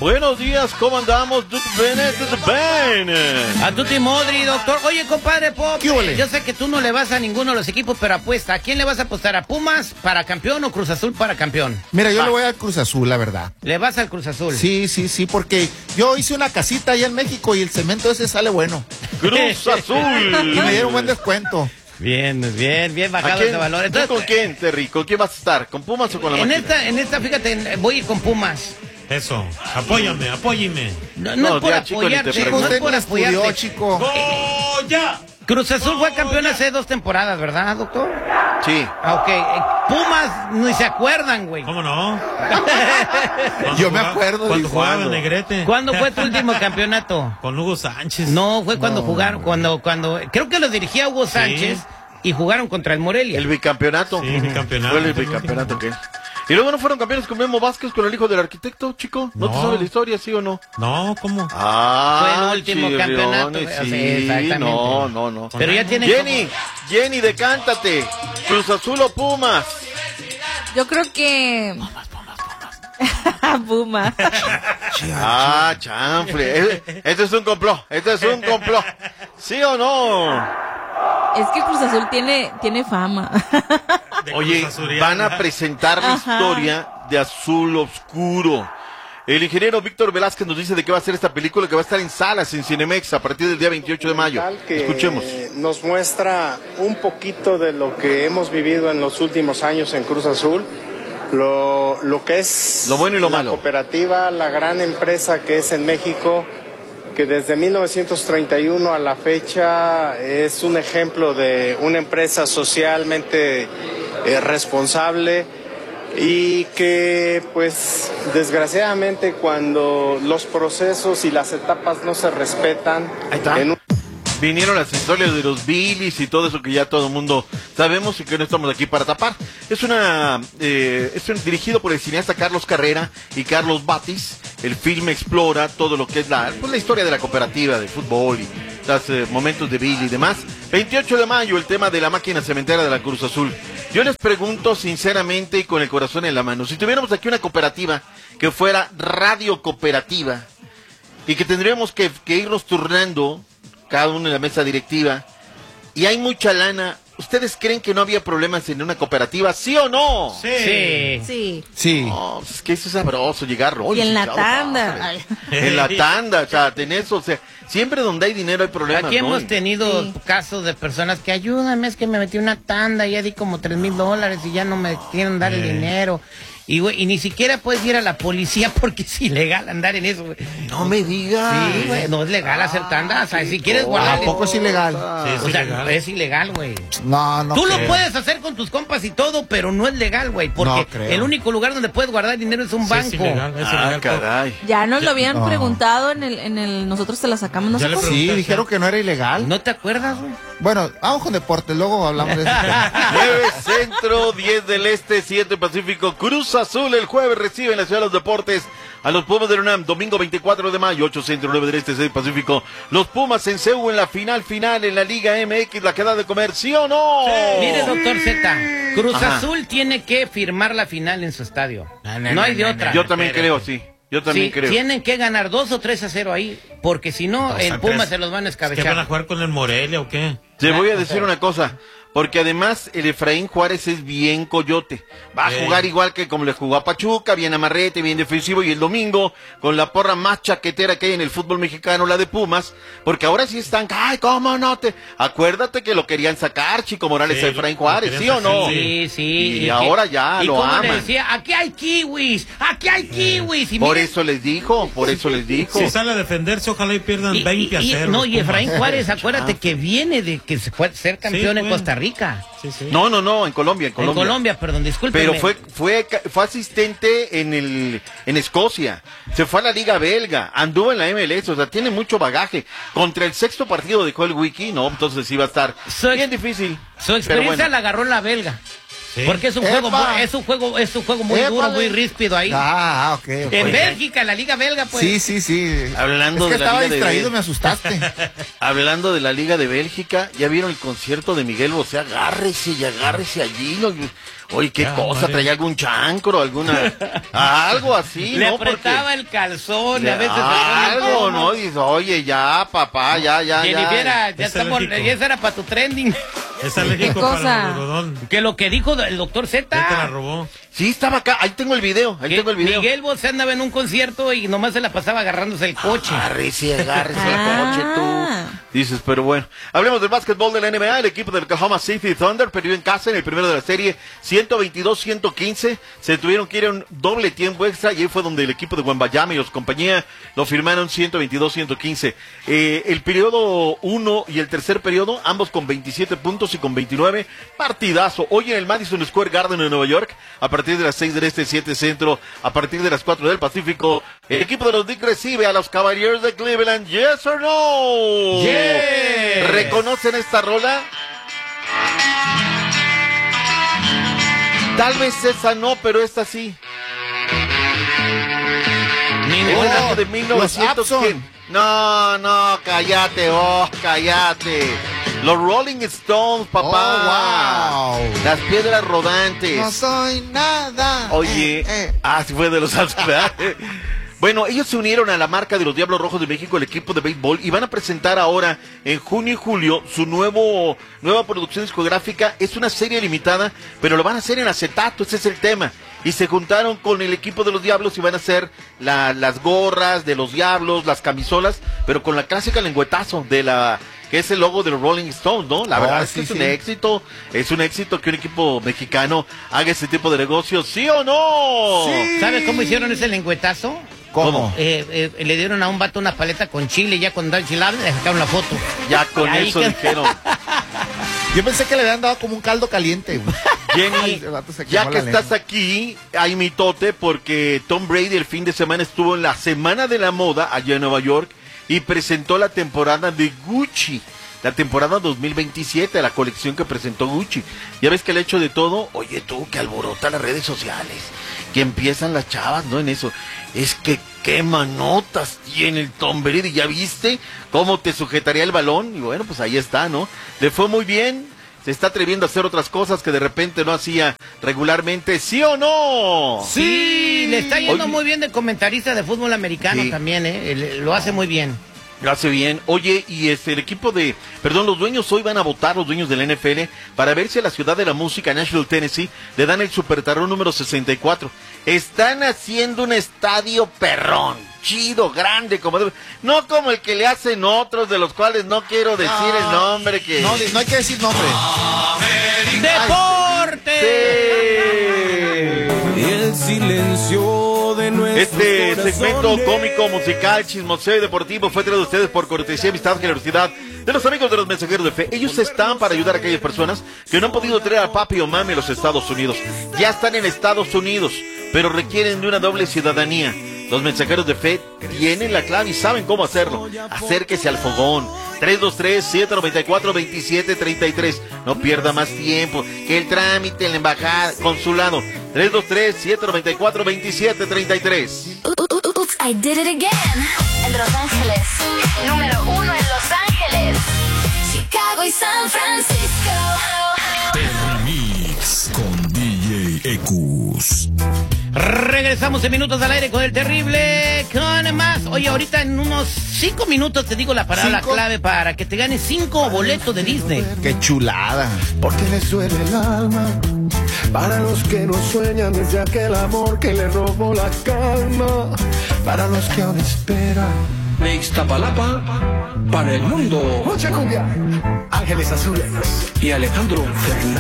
Buenos días, ¿cómo andamos? A tutti modri, doctor. Oye, compadre Pop, yo sé que tú no le vas a ninguno de los equipos, pero apuesta. ¿A quién le vas a apostar? ¿A Pumas para campeón o Cruz Azul para campeón? Mira, yo le voy al Cruz Azul, la verdad. ¿Le vas al Cruz Azul? Sí, porque yo hice una casita allá en México y el cemento ese sale bueno. Cruz Azul. Y me dieron un buen descuento. Bien bajado ese valor. Entonces, ¿con quién, Terry? ¿Con quién vas a estar? ¿Con Pumas o con la máquina? En esta, fíjate, voy a ir con Pumas. Eso, apóyame. No es por apoyarte, no es por apoyarte, chico. ¡Goya! Cruz Azul fue campeón hace 2 temporadas, ¿verdad, doctor? Sí. Ok, Pumas ni se acuerdan, güey. ¿Cómo no? Yo me acuerdo. Cuando jugaba Negrete. ¿Cuándo fue tu último campeonato? Con Hugo Sánchez. No, fue cuando jugaron, cuando creo que lo dirigía Hugo Sánchez y jugaron contra el Morelia. El bicampeonato. Sí, bicampeonato. Fue el bicampeonato que. Y luego no fueron campeones con Memo Vázquez, con el hijo del arquitecto, chico. ¿No te sabes la historia, sí o no? No, ¿cómo? Fue el último campeonato. Sí, exactamente. No. Pero ya tiene. Jenny, decántate. Cruz Azul o Pumas. Yo creo que... Pumas. Chanfle. Esto es un complot. ¿Sí o no? Es que Cruz Azul tiene fama. Oye, van a presentar la historia de Azul Oscuro. El ingeniero Víctor Velázquez nos dice de qué va a ser esta película, que va a estar en salas en Cinemex a partir del día 28 de mayo. Escuchemos. Nos muestra un poquito de lo que hemos vivido en los últimos años en Cruz Azul. Lo que es lo bueno y lo malo. La cooperativa, la gran empresa que es en México, que desde 1931 a la fecha es un ejemplo de una empresa socialmente responsable y que pues desgraciadamente cuando los procesos y las etapas no se respetan. Vinieron las historias de los Billys y todo eso que ya todo el mundo sabemos y que no estamos aquí para tapar. Es dirigido por el cineasta Carlos Carrera y Carlos Batis. El filme explora todo lo que es la historia de la cooperativa de fútbol y los momentos de Billy y demás. 28 de mayo, el tema de la máquina cementera de la Cruz Azul. Yo les pregunto sinceramente y con el corazón en la mano, si tuviéramos aquí una cooperativa que fuera radio cooperativa y que tendríamos que irnos turnando cada uno en la mesa directiva, y hay mucha lana, ¿ustedes creen que no había problemas en una cooperativa, sí o no? Sí. No, pues es que eso es sabroso, llegar Y en la tanda. En la tanda, o sea, tenés, o sea, siempre donde hay dinero hay problemas. Aquí hemos tenido casos de personas que ayúdame, es que me metí una tanda y ya di como $3,000 y ya no me quieren dar el dinero. Y, güey, y ni siquiera puedes ir a la policía porque es ilegal andar en eso, güey. No me digas. Sí, güey, no es legal hacer tanda. O sea, si quieres guardar... ¿A poco es ilegal? Sí, o sea, es ilegal, güey. No Tú creo. lo puedes hacer con tus compas y todo, pero no es legal, güey. Porque No creo. el único lugar donde puedes guardar dinero es un banco. Es ilegal, Caray. Ya nos lo habían preguntado en el nosotros te la sacamos. Ya le Nosotros. Sí, dijeron que no era ilegal. ¿No te acuerdas, güey? Bueno, vamos con deporte, luego hablamos de eso. 9 Centro, 10 del Este, 7 Pacífico. Cruz Azul el jueves recibe en la Ciudad de los Deportes a los Pumas de la UNAM. Domingo 24 de mayo, 8 Centro, 9 del Este, 6 Pacífico. Los Pumas en CEU en la final en la Liga MX. ¿La queda de comer, sí o no? Mire, doctor Z, Cruz Azul tiene que firmar la final en su estadio. No hay de otra. Yo también creo, sí. Yo también creo. Tienen que ganar 2 o 3-0 ahí, porque si no, el Pumas se los van a escabechar. ¿Qué van a jugar con el Morelia o qué? Te voy a decir una cosa, porque además el Efraín Juárez es bien coyote. Va a jugar igual que como le jugó a Pachuca, bien amarrete, bien defensivo, y el domingo con la porra más chaquetera que hay en el fútbol mexicano, la de Pumas, porque ahora sí están, ay, cómo no te... Acuérdate que lo querían sacar, Chico Morales, a Efraín Juárez, ¿sí o no? Sí. Y ahora ya lo aman. Le decía, aquí hay kiwis. Y Por miren, eso les dijo. Si sale a defenderse, ojalá y pierdan 20-0. No, y Efraín Juárez, acuérdate que viene de que se fue ser campeón en Costa Rica. Sí. No, en Colombia. En Colombia, perdón, discúlpeme. Pero fue asistente en Escocia, se fue a la Liga Belga, anduvo en la MLS, o sea, tiene mucho bagaje. Contra el sexto partido dejó el wiki, no, entonces iba a estar bien difícil. Su experiencia la agarró en la belga. Sí. Porque es un juego muy duro, muy ríspido ahí. Ok. En Bélgica, la liga belga, pues. Sí. Hablando es que de la estaba Liga distraído, de me asustaste. Hablando de la Liga de Bélgica, ¿ya vieron el concierto de Miguel Bosé? Agárrese allí, ¿no? Oye, qué cosa, traía algún chancro, algo así, Le ¿no? apretaba el calzón, a veces algo, ¿no? Dice, oye, ya, papá, ya. Ya Es alérgico. esa era para tu trending. Es alérgico ¿Qué cosa? para el algodón. Que lo que dijo el doctor Z. Ya te la robó. Sí, estaba acá, ahí tengo el video, Miguel Bosé andaba en un concierto y nomás se la pasaba agarrándose el coche. Agárrese el coche tú. Dices, pero bueno. Hablemos del básquetbol de la NBA. El equipo del Oklahoma City Thunder perdió en casa en el primero de la serie 122-115. Se tuvieron que ir a un doble tiempo extra y ahí fue donde el equipo de Wembanyama y los compañía lo firmaron 122-115. El periodo 1 y el tercer periodo, ambos con 27 puntos y con 29. Partidazo. Hoy en el Madison Square Garden de Nueva York, a partir de las 6 del Este, 7 Centro, a partir de las 4 del Pacífico, el equipo de los Knicks recibe a los Cavaliers de Cleveland. ¿Yes or no? Yes. ¿Reconocen esta rola? Tal vez esa no, pero esta sí. Ninguna. El año de 1900. ¿Quién? No, cállate. Los Rolling Stones, papá. Oh, wow. Las Piedras Rodantes. No soy nada. Oye, sí fue de los Altos, ¿verdad? Bueno, ellos se unieron a la marca de los Diablos Rojos de México, el equipo de béisbol, y van a presentar ahora, en junio y julio, su nueva producción discográfica. Es una serie limitada, pero lo van a hacer en acetato, ese es el tema. Y se juntaron con el equipo de los Diablos y van a hacer las gorras de los Diablos, las camisolas, pero con la clásica lengüetazo que es el logo de los Rolling Stones, ¿no? La verdad es que es un éxito que un equipo mexicano haga ese tipo de negocios, ¿sí o no? Sí. ¿Sabes cómo hicieron ese lengüetazo? ¿Cómo? Le dieron a un vato una paleta con chile, ya cuando dan chilado le sacaron la foto. Ya con Ahí eso que- dijeron. Yo pensé que le habían dado como un caldo caliente. Jenny, El vato se ya quemó que la estás lengua. aquí, hay mitote porque Tom Brady el fin de semana estuvo en la Semana de la Moda allá en Nueva York y presentó la temporada de Gucci, la temporada 2027, la colección que presentó Gucci. Ya ves que le ha hecho de todo. Oye tú, que alborota las redes sociales, que empiezan las chavas, ¿no? En eso. Es que qué manotas tiene el Tom Brady, ¿ya viste cómo te sujetaría el balón? Y bueno, pues ahí está, ¿no? Le fue muy bien. Se está atreviendo a hacer otras cosas que de repente no hacía regularmente, ¿sí o no? Sí, le está yendo Oye. muy bien de comentarista de fútbol americano Sí. también, lo hace muy bien. Lo hace bien. Oye, y los dueños hoy van a votar, los dueños del NFL, para ver si a la ciudad de la música, Nashville, Tennessee, le dan el supertarrón número 64. Están haciendo un estadio perrón, chido, grande, no como el que le hacen otros, de los cuales no quiero decir el nombre que... No hay que decir nombre. ¡Deporte! Sí. Y el silencio de nuestros Este segmento corazones. cómico, musical, chismoseo y deportivo fue traído a ustedes por cortesía, amistad, generosidad de los amigos de los mensajeros de fe. Ellos están para ayudar a aquellas personas que no han podido traer a papi o mami a los Estados Unidos. Ya están en Estados Unidos, pero requieren de una doble ciudadanía. Los mensajeros de fe tienen la clave y saben cómo hacerlo. Acérquese al fogón. 323-794-2733. No pierda más tiempo. Que el trámite en la embajada, consulado. 323-794-2733. Oops, I did it again. En Los Ángeles. Número 1 en Los Ángeles. Chicago y San Francisco. Mix con DJ Ecus. Regresamos en minutos al aire con el terrible con más. Oye, ahorita en unos 5 minutos te digo la palabra ¿5? clave para que te ganes 5 boletos de Disney. Qué chulada. Porque les duele el alma. Para los que no sueñan desde aquel amor que le robó la calma. Para los que aún esperan. De Iztapalapa para el mundo. Mucha cumbia. Ángeles Azules. Y Alejandro Fernández.